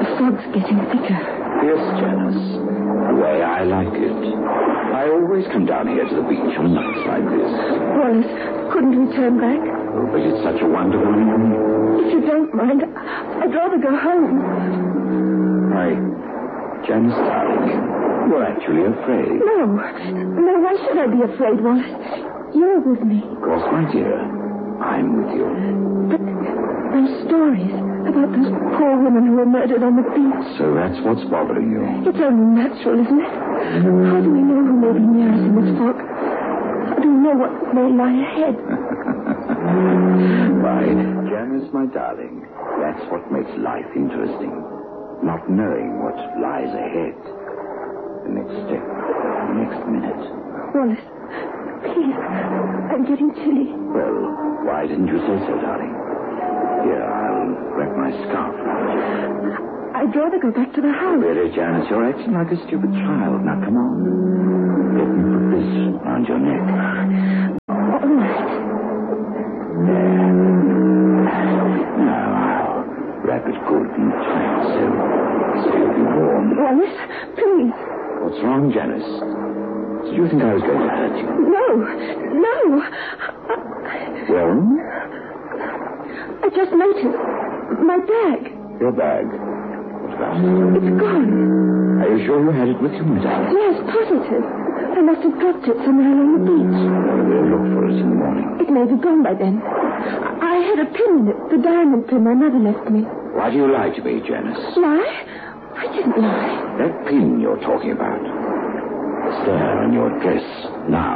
fog's getting thicker. Yes, Janice. The way I like it. I always come down here to the beach on nights like this. Wallace, couldn't we turn back? Oh, but it's such a wonderful evening. If you don't mind, I'd rather go home. Janice, darling, you're actually afraid. No, why should I be afraid, Wallace? You're with me. Of course, my dear. I'm with you. But those stories about those poor women who were murdered on the beach. So that's what's bothering you. It's only natural, isn't it? How do we know who may be near us in this fog? How do we know what may lie ahead? Why, Janice, my darling, that's what makes life interesting. Not knowing what lies ahead. The next step, the next minute. Wallace, please, I'm getting chilly. Well, why didn't you say so, darling? Here, I'll wrap my scarf around you. I'd rather go back to the house. Really, Janice, you're acting like a stupid child. Now, come on. Let me put this around your neck. All right. There. Now, I'll wrap it good and tight so you'll be warm. Wallace, please. What's wrong, Janice? Did you think I was going to hurt you? No. Well? I just noticed my bag. Your bag? What about it? It's gone. Are you sure you had it with you, my darling? Yes, positive. I must have dropped it somewhere along the beach. We'll look for it in the morning. It may be gone by then. I had a pin in it, the diamond pin my mother left me. Why do you lie to me, Janice? Lie? I didn't lie. That pin you're talking about. It's there on your dress now.